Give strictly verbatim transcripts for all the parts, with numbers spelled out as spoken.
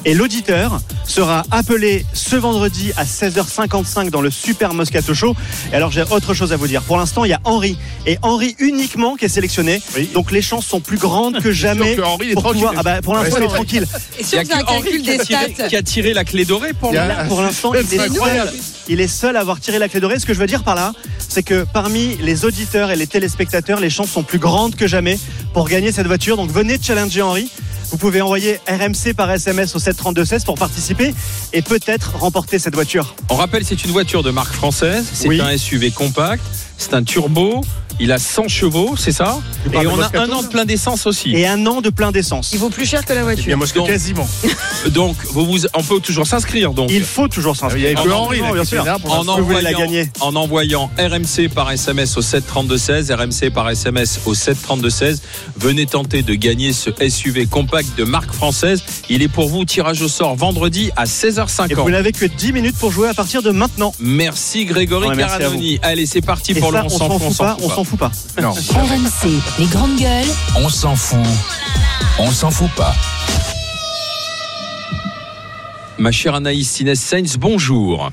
Et l'auditeur sera appelé ce vendredi à seize heures cinquante-cinq dans le Super Moscato Show. Et alors j'ai autre chose à vous dire. Pour l'instant, il y a Henri. Et Henri uniquement qui est sélectionné. Oui. Donc les chances sont plus grandes que jamais. Que Henri est pour tranquille. pouvoir... ah bah, pour l'instant, il est tranquille. Et si on faisait un calcul des stats, qui a tiré la clé dorée pour lui. Pour l'instant, il est seul. Il est seul à avoir tiré la clé dorée. Ce que je veux dire par là, c'est que parmi les auditeurs et les téléspectateurs, les chances sont plus grandes que jamais pour gagner cette voiture. Donc venez challenger Henri. Vous pouvez envoyer R M C par S M S au sept trente-deux seize pour participer et peut-être remporter cette voiture. On rappelle, c'est une voiture de marque française. C'est oui. un S U V compact. C'est un turbo. Il a cent chevaux, c'est ça? Et on a un an de plein d'essence aussi. Et un an de plein d'essence. Il vaut plus cher que la voiture. Bien, moi, donc, quasiment. Donc, vous, vous, on peut toujours s'inscrire. Donc. Il faut toujours s'inscrire. Il y a que Henri, bien sûr. En envoyant, en envoyant R M C par S M S au sept trente-deux seize, R M C par S M S au sept trente-deux seize, venez tenter de gagner ce S U V compact de marque française. Il est pour vous, tirage au sort vendredi à seize heures cinquante. Et vous n'avez que dix minutes pour jouer à partir de maintenant. Merci Grégory ouais, Caranoni. Allez, c'est parti et pour ça, le on s'en fout, on s'en fout, on s'en fout pas. Non. R M C, les grandes gueules. On s'en fout. On s'en fout pas. Ma chère Anaïs Inès-Sainz, bonjour.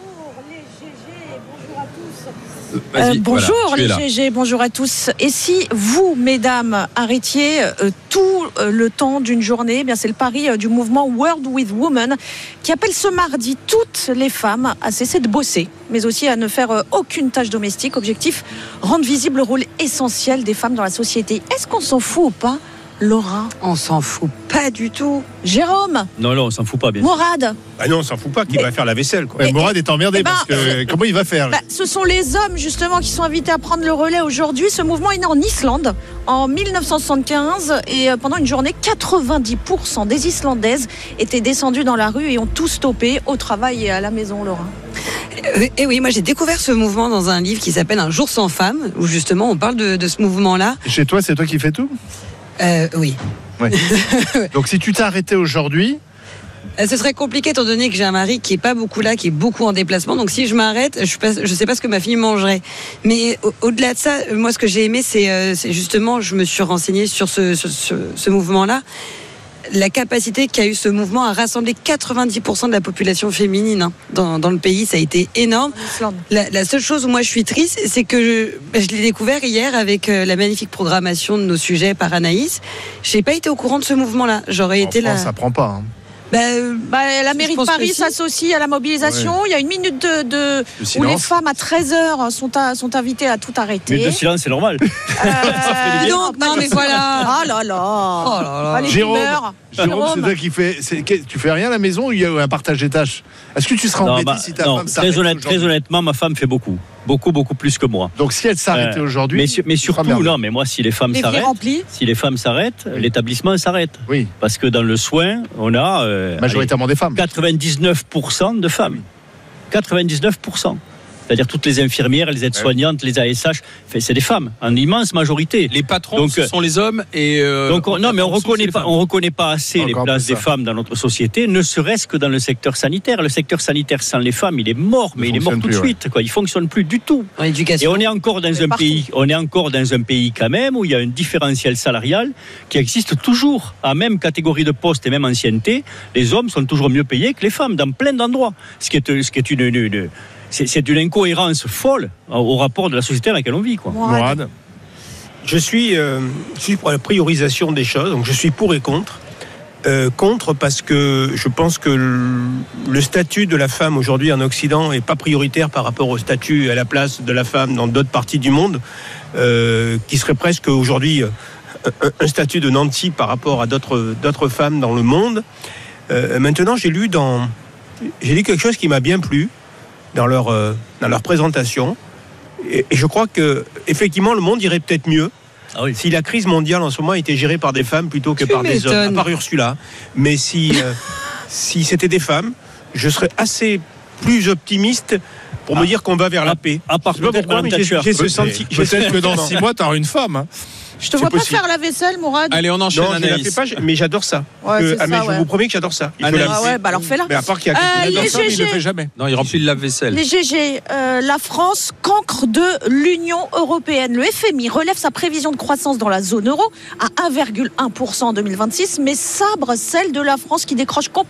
Euh, bonjour voilà, les G G, bonjour à tous. Et si vous, mesdames, arrêtiez euh, tout euh, le temps d'une journée, eh bien c'est le pari euh, du mouvement World with Women qui appelle ce mardi toutes les femmes à cesser de bosser, mais aussi à ne faire euh, aucune tâche domestique. Objectif, rendre visible le rôle essentiel des femmes dans la société. Est-ce qu'on s'en fout ou pas, Laura? On s'en fout pas du tout. Jérôme? Non, non, on s'en fout pas, bien sûr. Morad? Ah non, on s'en fout pas, qui mais, va faire la vaisselle, quoi. Mais, Morad est emmerdé eh ben, parce que comment il va faire bah, ce sont les hommes justement qui sont invités à prendre le relais aujourd'hui. Ce mouvement est né en Islande en dix-neuf cent soixante-quinze et pendant une journée, quatre-vingt-dix pour cent des Islandaises étaient descendues dans la rue et ont tout stoppé au travail et à la maison, Laura. Et euh, oui, moi j'ai découvert ce mouvement dans un livre qui s'appelle Un jour sans femme, où justement on parle de, de ce mouvement-là. Chez toi, c'est toi qui fais tout? euh, Oui. Ouais. Donc si tu t'es arrêté aujourd'hui, euh, ce serait compliqué étant donné que j'ai un mari qui est pas beaucoup là, qui est beaucoup en déplacement. Donc si je m'arrête, je ne sais pas ce que ma fille mangerait. Mais au- au-delà de ça, moi ce que j'ai aimé, c'est, euh, c'est justement, je me suis renseignée sur ce, ce, ce, ce mouvement-là. La capacité qu'a eu ce mouvement à rassembler quatre-vingt-dix pour cent de la population féminine hein, dans, dans le pays, ça a été énorme. La, la seule chose où moi je suis triste, c'est que je, je l'ai découvert hier avec euh, la magnifique programmation de nos sujets par Anaïs. Je n'ai pas été au courant de ce mouvement-là. J'aurais en été France, là. ça prend pas. Hein. Bah, euh, Bah, la mairie de Paris s'associe à la mobilisation. Ouais. Il y a une minute de, de où les femmes à treize heures sont, à, sont invitées à tout arrêter. Mais de silence, c'est normal. Euh, donc, non, mais voilà. Ah là là. Oh là là. Allez, Jérôme, fumeurs. Jérôme, c'est toi qui fais. C'est, tu fais rien à la maison ou il y a un partage des tâches? Est-ce que tu seras Non, embêté bah, si ta non, femme s'arrête très, honnête, aujourd'hui? très honnêtement, ma femme fait beaucoup. Beaucoup, beaucoup plus que moi. Donc si elle s'arrêtait Euh, aujourd'hui. Mais, su- mais surtout, non, mais moi, si les femmes Les s'arrêtent, remplis. si les femmes s'arrêtent, l'établissement s'arrête. Oui, Parce que dans le soin, on a euh, majoritairement des femmes. allez, quatre-vingt-dix-neuf pour cent de femmes. quatre-vingt-dix-neuf pour cent. C'est-à-dire toutes les infirmières, les aides-soignantes, les A S H, fait, c'est des femmes, en immense majorité. Les patrons, Donc, ce sont les hommes et. Euh, Donc on, non, mais on en dessous, reconnaît c'est pas, les on reconnaît pas assez Encore les plus places ça. des femmes dans notre société, ne serait-ce que dans le secteur sanitaire. Le secteur sanitaire sans les femmes, il est mort, mais Il il est mort fonctionne tout de plus, suite. Quoi. Il fonctionne plus du tout. En Et éducation. on est encore dans Mais un partout. pays, on est encore dans un pays quand même où il y a un différentiel salarial qui existe toujours à même catégorie de poste et même ancienneté. Les hommes sont toujours mieux payés que les femmes dans plein d'endroits. Ce qui est, ce qui est une, une- une- c'est, c'est une incohérence folle au rapport de la société dans laquelle on vit, quoi. Morad. Je suis, euh, je suis pour la priorisation des choses, donc je suis pour et contre. Euh, contre parce que je pense que le, le statut de la femme aujourd'hui en Occident est pas prioritaire par rapport au statut et à la place de la femme dans d'autres parties du monde, euh, qui serait presque aujourd'hui un, un statut de nanti par rapport à d'autres, d'autres femmes dans le monde. Euh, maintenant, j'ai lu dans, j'ai lu quelque chose qui m'a bien plu dans leur, euh, dans leur présentation. Et, et je crois que effectivement, le monde irait peut-être mieux. Ah oui. Si la crise mondiale en ce moment était gérée par des femmes plutôt que Tu par des hommes, m'étonnes. à part Ursula, mais si, euh, si c'était des femmes, je serais assez plus optimiste pour me dire qu'on va vers la paix. À part Je sais pas peut-être pourquoi, mais Madame j'ai, Thatcher. j'ai ce senti. j'ai ce Peut-être que dans sentiment. six mois, tu auras une femme. Hein. Je te C'est vois possible. pas faire la vaisselle, Mourad. Allez, on enchaîne, Non, je ne la fais Anaïs. pas, mais j'adore ça. Ouais, Que- c'est ah, mais ça, je ouais. vous promets que j'adore ça. Il faut Anaïs. la- Ah ouais, bah alors fais-la. Mais à part qu'il y a Euh, quelques- Il adore les ça, mais il le G G. fait jamais. Non, il remplit le lave-vaisselle. Les G G, euh, la France, cancre de l'Union européenne. Le F M I relève sa prévision de croissance dans la zone euro à un virgule un pour cent en deux mille vingt-six, mais sabre celle de la France qui décroche